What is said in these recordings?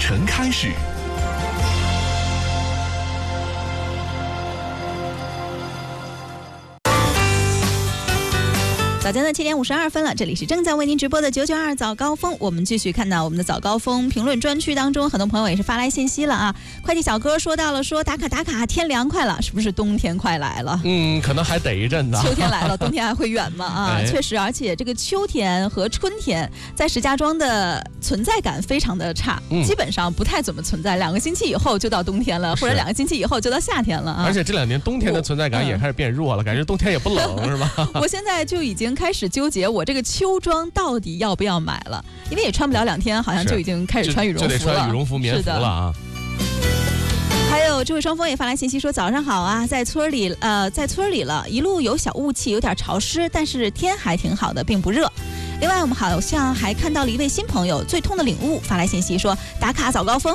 晨开始。 早间的7点52分了，这里是正在为您直播的992早高峰。我们继续看到我们的早高峰评论专区当中，很多朋友也是发来信息了啊。快递小哥说到了，说打卡，天凉快了，是不是冬天快来了？ 可能还得一阵子。 秋天来了，冬天还会远吗？啊，确实，而且这个秋天和春天在石家庄的存在感非常的差，基本上不太怎么存在。2个星期以后就到冬天了，或者2个星期以后就到夏天了啊。 而且这2年冬天的存在感也开始变弱了，感觉冬天也不冷，是吧？ 我现在就已经开始纠结我这个秋装到底要不要买了，因为也穿不了2天，好像就已经开始穿羽绒服了， 就得穿羽绒服、棉服了啊。 还有这位双峰也发来信息说，早上好啊，在村里了，一路有小雾气，有点潮湿，但是天还挺好的，并不热。另外我们好像还看到了一位新朋友最痛的领悟，发来信息说打卡早高峰。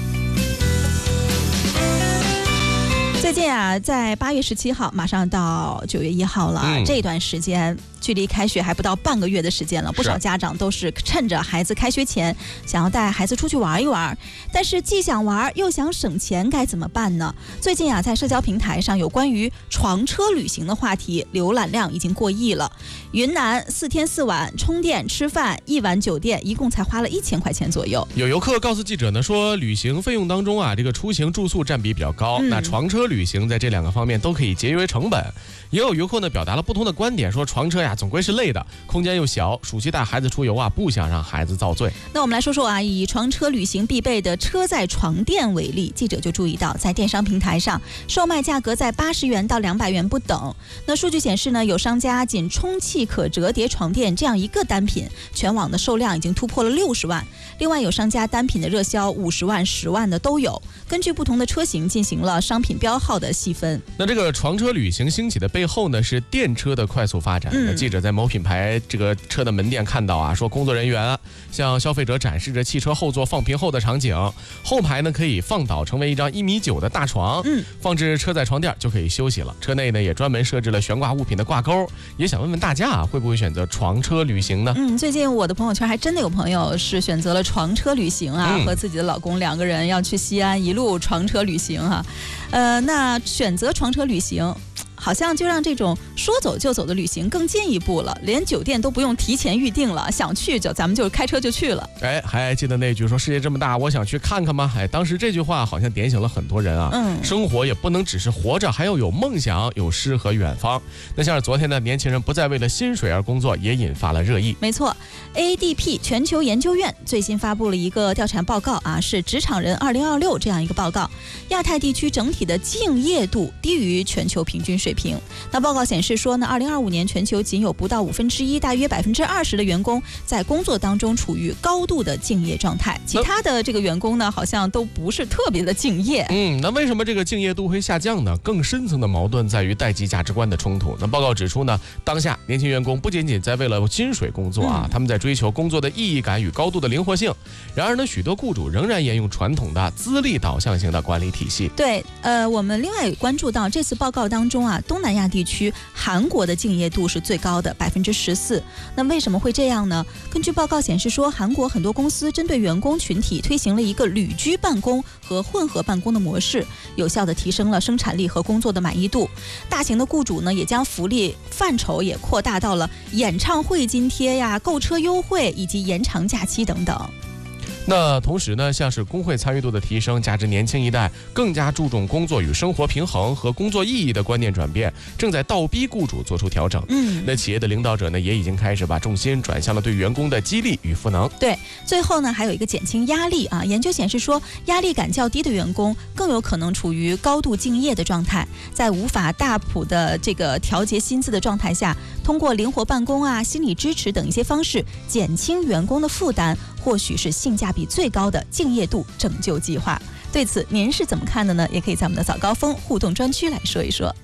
最近啊，在8月17号，马上到9月1号了，这段时间距离开学还不到半个月的时间了，不少家长都是趁着孩子开学前想要带孩子出去玩一玩，但是既想玩又想省钱，该怎么办呢？最近啊，在社交平台上有关于床车旅行的话题，浏览量已经过亿了。云南4天4晚，充电、吃饭、1晚酒店，一共才花了1000块钱左右。 有游客告诉记者呢，说旅行费用当中啊，这个出行住宿占比比较高，那床车旅行在这2个方面都可以节约成本。也有游客呢表达了不同的观点，说床车呀总归是累的，空间又小，暑期带孩子出游啊，不想让孩子遭罪。 那我们来说说啊，以床车旅行必备的车载床垫为例，记者就注意到，在电商平台上售卖价格在80元到200元不等。那数据显示呢，有商家仅充气可折叠床垫这样一个单品，全网的售量已经突破了60万。另外有商家单品的热销50万、10万的都有。根据不同的车型进行了商品标号的细分。 那这个床车旅行兴起的背后呢，是电车的快速发展。那记者在某品牌这个车的门店看到啊，说工作人员向消费者展示着汽车后座放平后的场景，后排呢可以放倒成为一张1.9米的大床，放置车载床垫就可以休息了。车内呢也专门设置了悬挂物品的挂钩。也想问问大家啊，会不会选择床车旅行呢？ 最近我的朋友圈还真的有朋友是选择了床车旅行啊，和自己的老公2个人要去西安，一路床车旅行啊。那选择床车旅行，好像就让这种说走就走的旅行更进一步了，连酒店都不用提前预定了，想去咱们就开车就去了。 还记得那句说世界这么大，我想去看看吗？当时这句话好像点醒了很多人啊。生活也不能只是活着，还要有梦想，有诗和远方。那像是昨天的年轻人不再为了薪水而工作，也引发了热议。 没错 ，ADP 全球研究院最新发布了一个调查报告啊，是职场人2026这样一个报告。亚太地区整体的敬业度低于全球平均水平。那报告显示说呢，2025年全球仅有不到1/5%，大约20%的员工在工作当中处于高度的敬业状态，其他的这个员工呢，好像都不是特别的敬业。 那为什么这个敬业度会下降呢？更深层的矛盾在于代际价值观的冲突。那报告指出呢，当下年轻员工不仅仅在为了薪水工作啊，他们在追求工作的意义感与高度的灵活性。然而呢，许多雇主仍然沿用传统的资历导向型的管理体系。 对，我们另外关注到这次报告当中啊，东南亚地区韩国的敬业度是最高的14%。那为什么会这样呢？根据报告显示说，韩国很多公司针对员工群体推行了一个旅居办公和混合办公的模式，有效地提升了生产力和工作的满意度。大型的雇主呢，也将福利范畴也扩大到了演唱会津贴呀、购车优惠以及延长假期等等。 那同时呢，像是工会参与度的提升，加之年轻一代更加注重工作与生活平衡和工作意义的观念转变，正在倒逼雇主做出调整。那企业的领导者呢，也已经开始把重心转向了对员工的激励与赋能。 对，最后呢，还有一个减轻压力啊。研究显示说，压力感较低的员工更有可能处于高度敬业的状态，在无法大幅的这个调节薪资的状态下，通过灵活办公啊、心理支持等一些方式减轻员工的负担，或许是性价比最高的敬业度拯救计划。对此您是怎么看的呢？也可以在我们的早高峰互动专区来说一说。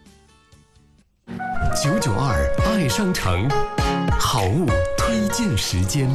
992爱商城，好物推荐时间。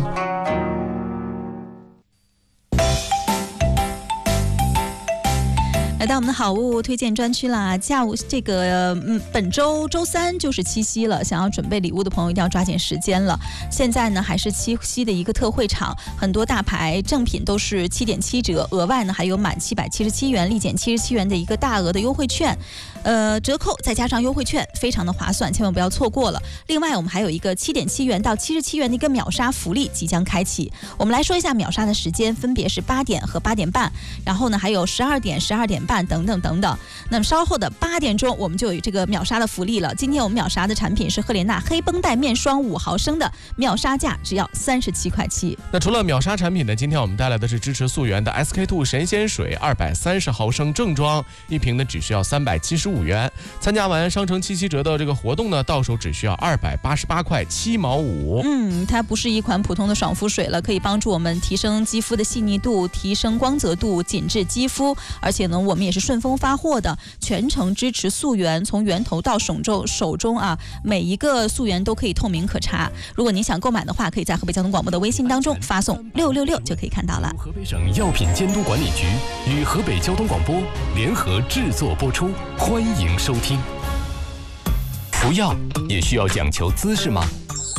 来到我们的好物推荐专区啦！下午这个本周周三就是七夕了，想要准备礼物的朋友一定要抓紧时间了。现在呢还是七夕的一个特惠场，很多大牌正品都是7.7折，额外呢还有满777元立减77元的一个大额的优惠券，折扣再加上优惠券，非常的划算，千万不要错过了。另外我们还有一个7.7元到77元的一个秒杀福利即将开启。我们来说一下秒杀的时间，分别是8点和8点半，然后呢还有12点、12点半等等等等。那么稍后的8点钟我们就有这个秒杀的福利了。今天我们秒杀的产品是赫莲娜黑绷带面霜5毫升的，秒杀价只要37.7块。 那除了秒杀产品呢，今天我们带来的是支持溯源的 SK2 神仙水230毫升正装，一瓶呢只需要375元。参加完商城7.7折的这个活动呢，到手只需要288块7毛5。 它不是一款普通的爽肤水了，可以帮助我们提升肌肤的细腻度，提升光泽度，紧致肌肤。而且呢，我们也是顺丰发货的，全程支持溯源，从源头到手中啊，每一个溯源都可以透明可查。如果您想购买的话，可以在河北交通广播的微信当中发送666就可以看到了。 河北省药品监督管理局与河北交通广播联合制作播出，欢迎收听。服药也需要讲求姿势吗？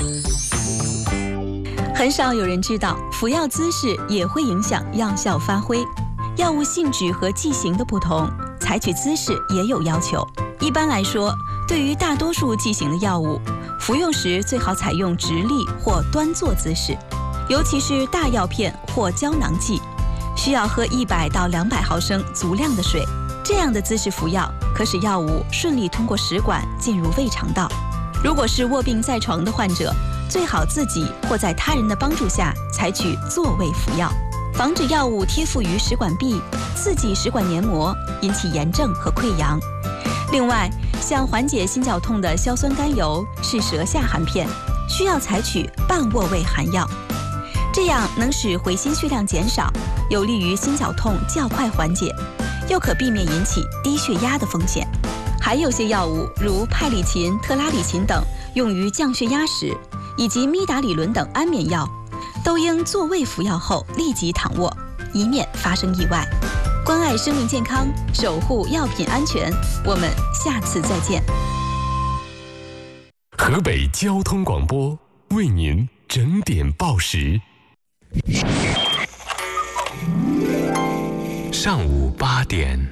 很少有人知道，服药姿势也会影响药效发挥。药物性质和剂型的不同，采取姿势也有要求。一般来说，对于大多数剂型的药物，服用时最好采用直立或端坐姿势，尤其是大药片或胶囊剂，需要喝100到200毫升足量的水。这样的姿势服药，可使药物顺利通过食管进入胃肠道。如果是卧病在床的患者，最好自己或在他人的帮助下采取坐位服药，防止药物贴附于食管壁，刺激食管黏膜，引起炎症和溃疡。另外，像缓解心绞痛的硝酸甘油是舌下含片，需要采取半卧位含药，这样能使回心血量减少，有利于心绞痛较快缓解，又可避免引起低血压的风险。还有些药物，如派里嗪、特拉里嗪等，用于降血压时，以及咪达里伦等安眠药，都应坐位服药后立即躺卧，以免发生意外。关爱生命健康，守护药品安全，我们下次再见。 河北交通广播为您整点报时。上午8点。